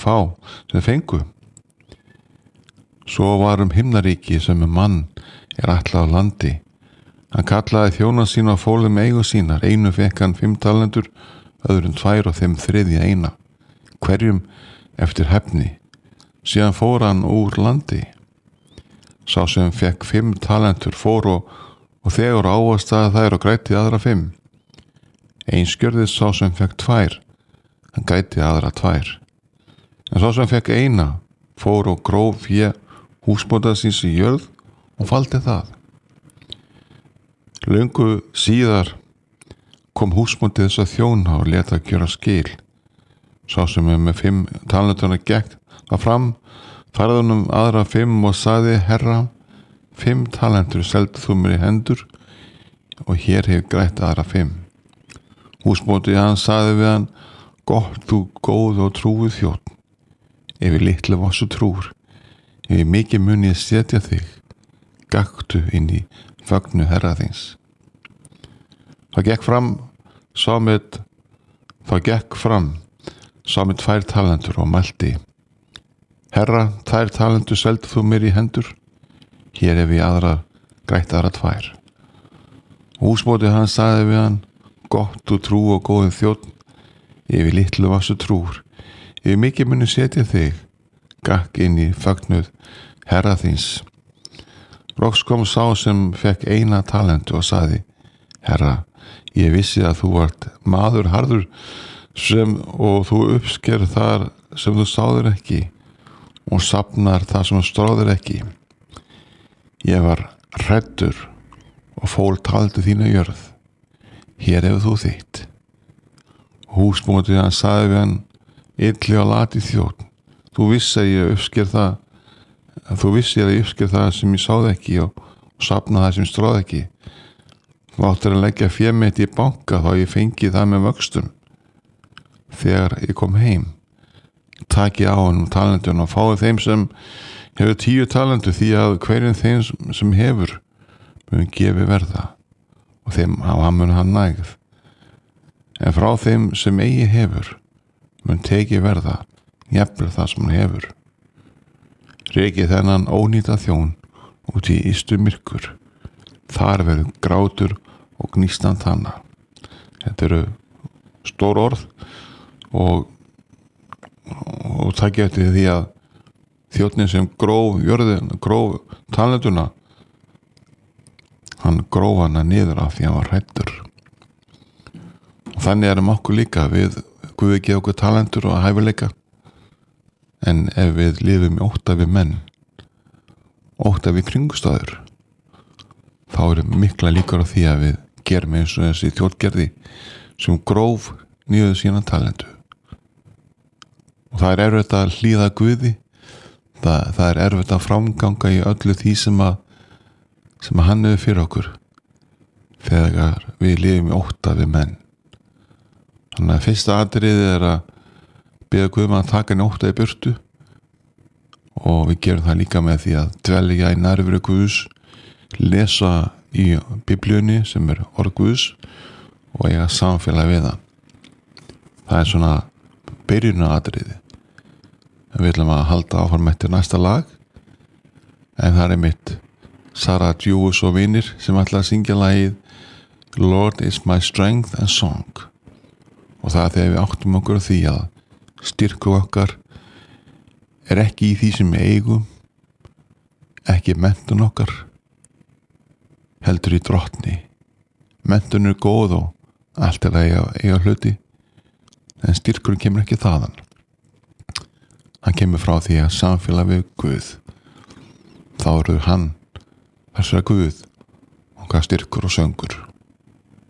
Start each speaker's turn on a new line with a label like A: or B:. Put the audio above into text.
A: fá sem fengu. Svo var himnaríki sem mann ætlað á landi. Hann kallaði þjóna sína og fól eigu sínar. Einu fékk hann 5 talentur, öðrum 2 og þeim þriðja 1, hverjum eftir hæfni. Síðan fór hann úr landi. Sá sem fékk 5 talentur fór og þegar ávastaði þær og græddi aðra 5. Einskjörðist sá sem fékk 2, hann græddi aðra 2. En sá sem fékk 1 fór og gróf fé húsbónda síns í jörð og faldi það. Löngu síðar kom húsbóndi þess að þjóna og lét að gjöra skil. Sá sem með 5 talentuna gekk það fram, færði honum aðra 5 og sagði: Herra, 5 talentur seldu þú mér í hendur og hér hefur grætt aðra 5. Húsbóndi hann sagði við hann: Gott þú góð og trúið þjónn, yfir litlu varstu trúr, yfir mikið mun ég setja þig, gakktu inn í fögnu herra þíns. Það gekk fram sá með 2 talentur og mælti: Herra, 2 talentur seldu þú mér í hendur, hér hef ég grætt aðra 2. Húsbóndi hann sagði við hann: Gott þú trú og góðin þjónn, yfir litlu varstu trúr, yfir mikið mun ég setja þig, gakk inn í fögnuð herra þíns. Loks kom sá sem fékk 1 talentu og sagði: Herra, ég vissi að þú vart maður harður og þú uppsker þar sem þú sáðir ekki og safnar það sem þú stráðir ekki. Ég var hræddur og fól taldi þína jörð. Hér hefur þú þitt. Húsbóndi hann sagði við hann: Illi og lati þjónn, þú vissi að ég uppsker það sem ég sáði ekki og safna það sem ég stráði ekki. Þú áttir að leggja fé mitt í banka þá ég fengi það með vöxtum. Þegar ég kom heim, taki á honum talentun og fái þeim sem hefur 10 talentur, því að hverjum þeim sem hefur mun gefi verða og þeim mun hann nægð. En frá þeim sem eigi hefur mun teki verða jafnvel það sem hann hefur. Rekið þennan ónýta þjón út í ystu myrkur. Þar verður grátur og gnýstan tanna. Þetta eru stór orð og takk eftir því að þjónninn sem gróf talentuna, hann gróf hana niður af því hann var hræddur. Og þannig okkur líka. Við Guð gefa okkur talentur og hæfileika, en ef við lifum í ótta við menn, ótta við kringumstæður, þá mikla líkur á því að við gerum eins og þessi þjónn sem gróf niður sína talentu. Og það erfitt að hlýða Guði, það erfitt að framganga í öllu því sem hann hefur fyrir okkur þegar við lifum í ótta við menn. Þannig að fyrsta atriðið að biðja Guð að taka ótta í burtu, og við gerum það líka með því að dvelja í nærveru Guðs, lesa í Biblíunni sem orð Guðs og eiga samfélag við það. Það svona byrjunaratriði. En við ætlum að halda áfram eftir næsta lag, en það mitt Sara Djús og vinir sem ætla að syngja lagið Lord is my strength and song. Og það þegar við áttum okkur á því að styrkur okkar ekki í því sem við eigum, ekki menntun okkar, heldur í drottni. Menntun góð og allt að eiga hluti, en styrkur kemur ekki þaðan. Hann kemur frá því að samfélag við Guð. Þá hann þessara Guð og hvað styrkur og söngur.